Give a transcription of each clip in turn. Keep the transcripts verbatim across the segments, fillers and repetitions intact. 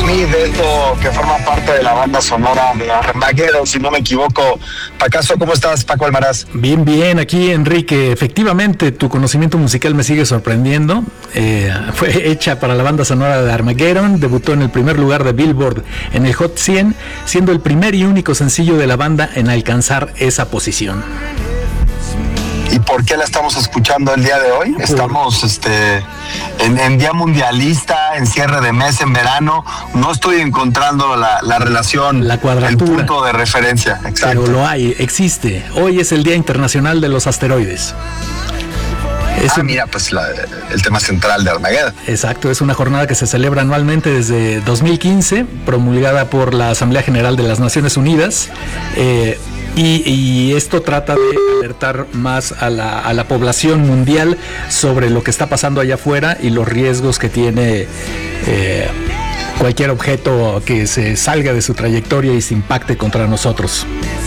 Smith, esto que forma parte de la banda sonora de Armageddon, si no me equivoco. Pacaso, ¿cómo estás, Paco Almaraz? Bien, bien, aquí Enrique, efectivamente tu conocimiento musical me sigue sorprendiendo. Eh, fue hecha para la banda sonora de Armageddon, debutó en el primer lugar de Billboard en el Hot cien, siendo el primer y único sencillo de la banda en alcanzar esa posición. ¿Y por qué la estamos escuchando el día de hoy? Estamos este, en, en día mundialista, en cierre de mes, en verano. No estoy encontrando la, la relación, la cuadratura, el punto de referencia. Exacto. Pero lo hay, existe. Hoy es el Día Internacional de los Asteroides. Es ah, un... mira, pues la, el tema central de Armageddon. Exacto, es una jornada que se celebra anualmente desde dos mil quince, promulgada por la Asamblea General de las Naciones Unidas. Eh, Y, y esto trata de alertar más a la, a la población mundial sobre lo que está pasando allá afuera y los riesgos que tiene eh, cualquier objeto que se salga de su trayectoria y se impacte contra nosotros.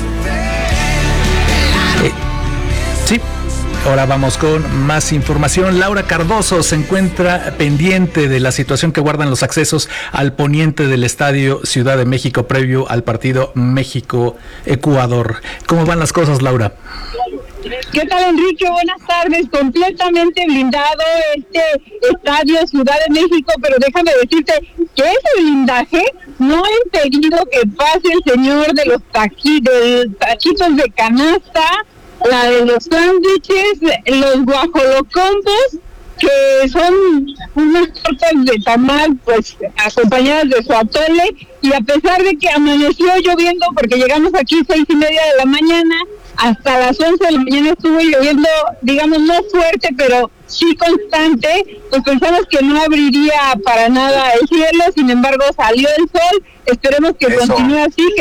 Eh, sí. Ahora vamos con más información. Laura Cardoso se encuentra pendiente de la situación que guardan los accesos al poniente del Estadio Ciudad de México previo al partido México-Ecuador. ¿Cómo van las cosas, Laura? ¿Qué tal, Enrique? Buenas tardes. Completamente blindado este Estadio Ciudad de México, pero déjame decirte que ese blindaje no ha impedido que pase el señor de los taqui, de taquitos de canasta, la de los sándwiches, los guajolocombos, que son unas tortas de tamal, pues, acompañadas de su atole, y a pesar de que amaneció lloviendo, porque llegamos aquí seis y media de la mañana, hasta las once de la mañana estuvo lloviendo, digamos, no fuerte, pero sí constante, pues pensamos que no abriría para nada el cielo, sin embargo salió el sol, esperemos que Eso. continúe así, que